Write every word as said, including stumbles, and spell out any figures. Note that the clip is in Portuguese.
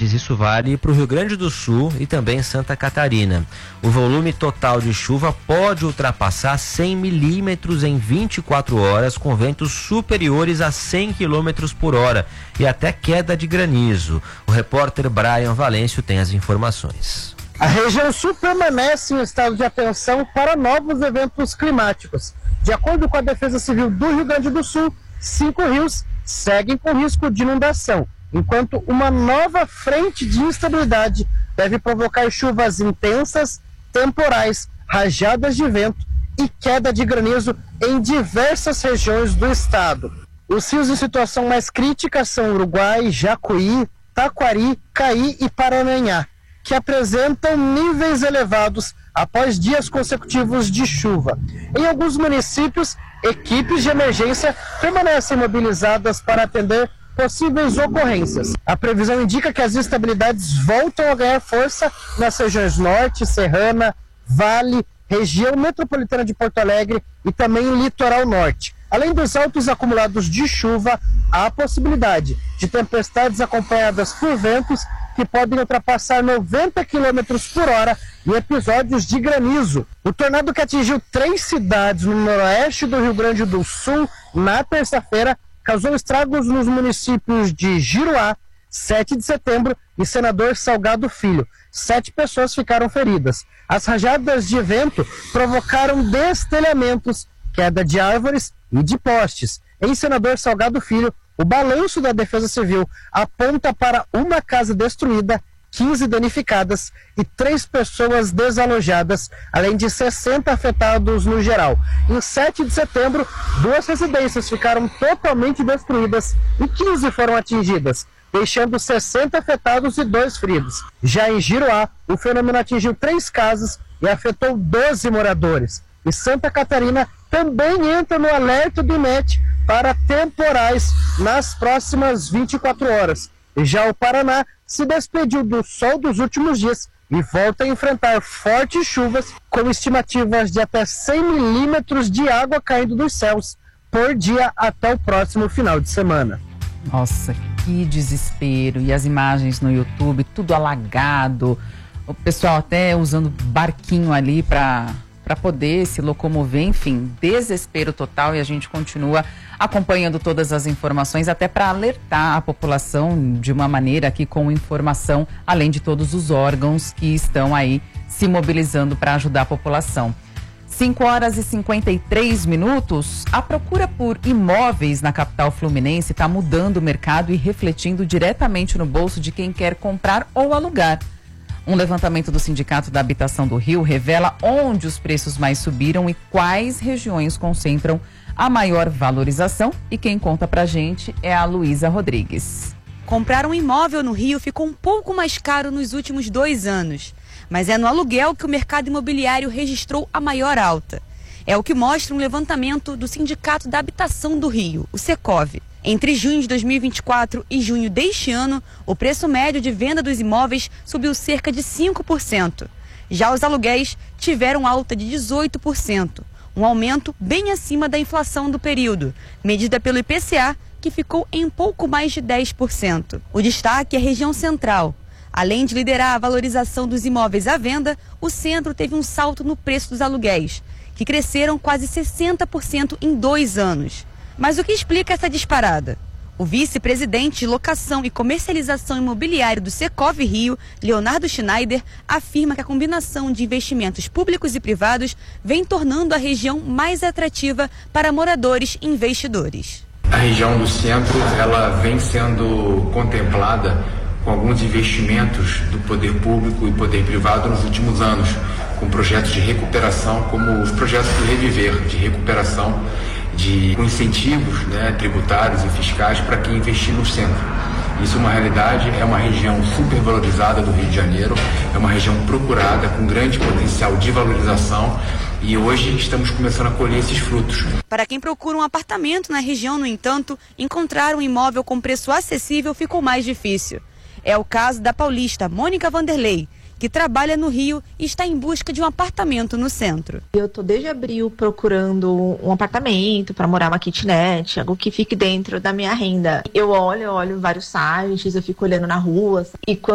municípios. Isso vale para o Rio Grande do Sul e também Santa Catarina. O volume total de chuva pode ultrapassar cem milímetros em vinte e quatro horas, com ventos superiores a cem quilômetros por hora e até queda de granizo. O repórter Brian Valêncio tem as informações. A região sul permanece em estado de atenção para novos eventos climáticos. De acordo com a Defesa Civil do Rio Grande do Sul, cinco rios seguem com risco de inundação, enquanto uma nova frente de instabilidade deve provocar chuvas intensas, temporais, rajadas de vento e queda de granizo em diversas regiões do estado. Os rios em situação mais crítica são Uruguai, Jacuí, Taquari, Caí e Paranhá, que apresentam níveis elevados após dias consecutivos de chuva. Em alguns municípios, equipes de emergência permanecem mobilizadas para atender possíveis ocorrências. A previsão indica que as instabilidades voltam a ganhar força nas regiões Norte, Serrana, Vale, região metropolitana de Porto Alegre e também Litoral Norte. Além dos altos acumulados de chuva, há a possibilidade de tempestades acompanhadas por ventos que podem ultrapassar noventa quilômetros por hora e episódios de granizo. O tornado que atingiu três cidades no noroeste do Rio Grande do Sul na terça-feira causou estragos nos municípios de Giruá, sete de setembro e Senador Salgado Filho. Sete pessoas ficaram feridas. As rajadas de vento provocaram destelhamentos, queda de árvores e de postes. Em Senador Salgado Filho, o balanço da Defesa Civil aponta para uma casa destruída, quinze danificadas e três pessoas desalojadas, além de sessenta afetados no geral. Em sete de setembro, duas residências ficaram totalmente destruídas e quinze foram atingidas, deixando sessenta afetados e dois feridos. Já em Giruá, o fenômeno atingiu três casas e afetou doze moradores. E Santa Catarina também entra no alerta do I N E T para temporais nas próximas vinte e quatro horas. E já o Paraná se despediu do sol dos últimos dias e volta a enfrentar fortes chuvas, com estimativas de até cem milímetros de água caindo dos céus por dia até o próximo final de semana. Nossa, que desespero. E as imagens no YouTube, tudo alagado. O pessoal até usando barquinho ali para... para poder se locomover, enfim, desespero total, e a gente continua acompanhando todas as informações, até para alertar a população de uma maneira aqui com informação, além de todos os órgãos que estão aí se mobilizando para ajudar a população. cinco horas e cinquenta e três minutos, a procura por imóveis na capital fluminense está mudando o mercado e refletindo diretamente no bolso de quem quer comprar ou alugar. Um levantamento do Sindicato da Habitação do Rio revela onde os preços mais subiram e quais regiões concentram a maior valorização. E quem conta pra gente é a Luísa Rodrigues. Comprar um imóvel no Rio ficou um pouco mais caro nos últimos dois anos. Mas é no aluguel que o mercado imobiliário registrou a maior alta. É o que mostra um levantamento do Sindicato da Habitação do Rio, o Secov. Entre junho de dois mil e vinte e quatro e junho deste ano, o preço médio de venda dos imóveis subiu cerca de cinco por cento. Já os aluguéis tiveram alta de dezoito por cento, um aumento bem acima da inflação do período, medida pelo I P C A, que ficou em pouco mais de dez por cento. O destaque é a região central. Além de liderar a valorização dos imóveis à venda, o centro teve um salto no preço dos aluguéis, que cresceram quase sessenta por cento em dois anos. Mas o que explica essa disparada? O vice-presidente de locação e comercialização imobiliária do Secov Rio, Leonardo Schneider, afirma que a combinação de investimentos públicos e privados vem tornando a região mais atrativa para moradores e investidores. A região do centro, ela vem sendo contemplada com alguns investimentos do poder público e poder privado nos últimos anos, com projetos de recuperação, como os projetos do Reviver, de recuperação de com incentivos, né, tributários e fiscais para quem investir no centro. Isso é uma realidade, é uma região supervalorizada do Rio de Janeiro, é uma região procurada, com grande potencial de valorização, e hoje estamos começando a colher esses frutos. Para quem procura um apartamento na região, no entanto, encontrar um imóvel com preço acessível ficou mais difícil. É o caso da paulista Mônica Vanderlei, que trabalha no Rio e está em busca de um apartamento no centro. Eu estou desde abril procurando um apartamento para morar, uma kitnet, algo que fique dentro da minha renda. Eu olho, eu olho vários sites, eu fico olhando na rua, e quando